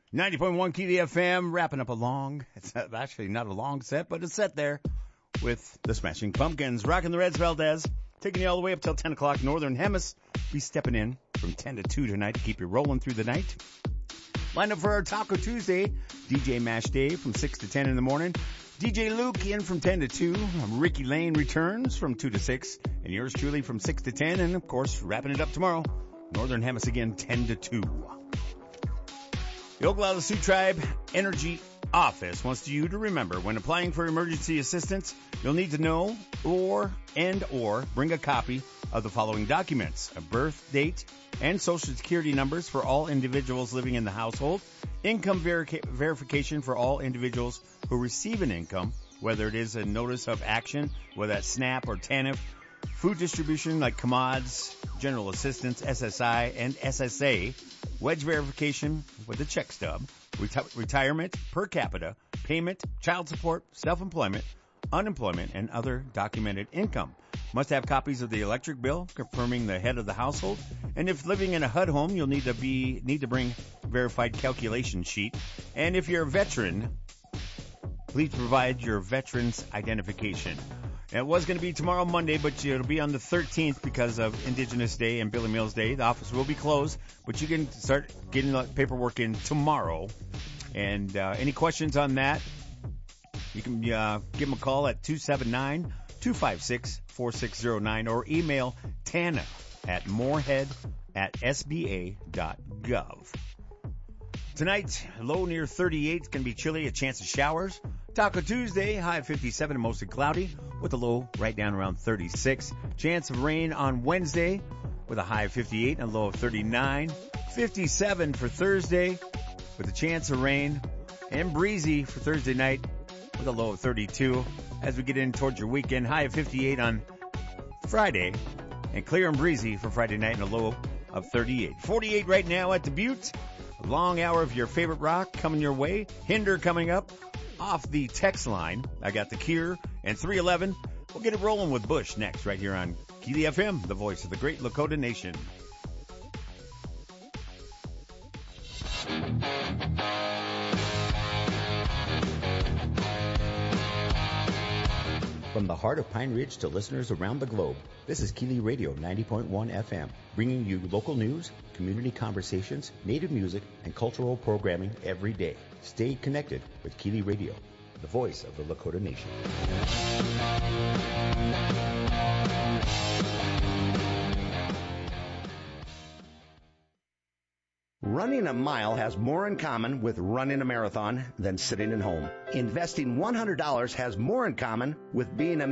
90.1 Keely FM, wrapping up it's actually not a long set, but a set there with the Smashing Pumpkins, rocking the Reds Valdez, taking you all the way up till 10 o'clock. Northern Hemis be stepping in from 10 to 2 tonight to keep you rolling through the night. Lined up for our Taco Tuesday, DJ Mash Day from 6 to 10 in the morning. DJ Luke in from 10 to 2. Ricky Lane returns from 2 to 6. And yours truly from 6 to 10. And, of course, wrapping it up tomorrow, Northern Hemis again, 10 to 2. The Oglala Sioux Tribe Energy Office wants you to remember when applying for emergency assistance, you'll need to know or bring a copy of the following documents: a birth date and social security numbers for all individuals living in the household, income verification for all individuals who receive an income, whether it is a notice of action, whether that's SNAP or TANF, food distribution like CMODS, general assistance, SSI, and SSA, wedge verification with a check stub, retirement, per capita, payment, child support, self-employment, unemployment, and other documented income. Must have copies of the electric bill confirming the head of the household. And if living in a HUD home, you'll need to bring verified calculation sheet. And if you're a veteran, please provide your veteran's identification. And it was going to be tomorrow, Monday, but it'll be on the 13th because of Indigenous Day and Billy Mills Day. The office will be closed, but you can start getting the paperwork in tomorrow. And any questions on that, you can give them a call at 279-256-4609 or email Tana at moorhead@sba.gov. Tonight, low near 38. It's going to be chilly, a chance of showers. Taco Tuesday, high of 57 and mostly cloudy with a low right down around 36. Chance of rain on Wednesday with a high of 58 and a low of 39. 57 for Thursday with a chance of rain, and breezy for Thursday night with a low of 32. As we get in towards your weekend, high of 58 on Friday and clear and breezy for Friday night and a low of 38. 48 right now at the Butte. A long hour of your favorite rock coming your way. Hinder coming up off the text line. I got the Cure and 311. We'll get it rolling with Bush next right here on Keely FM, the voice of the great Lakota Nation. From the heart of Pine Ridge to listeners around the globe, this is Keely Radio 90.1 FM, bringing you local news, community conversations, native music, and cultural programming every day. Stay connected with Keely Radio, the voice of the Lakota Nation. Running a mile has more in common with running a marathon than sitting at home. Investing $100 has more in common with being a